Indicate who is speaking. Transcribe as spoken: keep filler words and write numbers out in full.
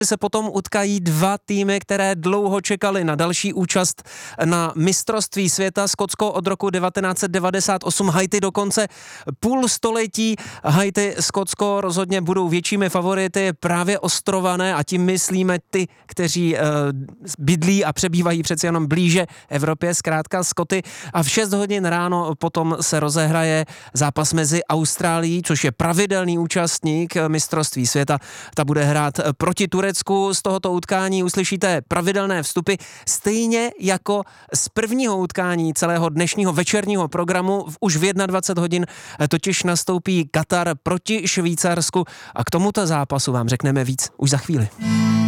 Speaker 1: se potom utkají dva týmy, které dlouho čekaly na další účast na mistrovství světa. Skotsko od roku devatenáct set devadesát osm, Haiti dokonce půl století. Haiti, Skotsko rozhodně budou většími favority, právě Ostrované, a tím myslíme ty, kteří uh, bydlí a přebývají přeci jenom blíže Evropě, zkrátka Skoty. A v šest hodin ráno potom se rozehraje zápas mezi Austrálií, což je pravidelný účastník mistrovství světa. Ta bude hrát proti Turecku. Z tohoto utkání uslyšíte pravidelné vstupy, stejně jako z prvního utkání celého dnešního večerního programu. Už v dvacet jedna hodin totiž nastoupí Katar proti Švýcarsku a k tomuto zápasu vám řekneme víc už za chvíli.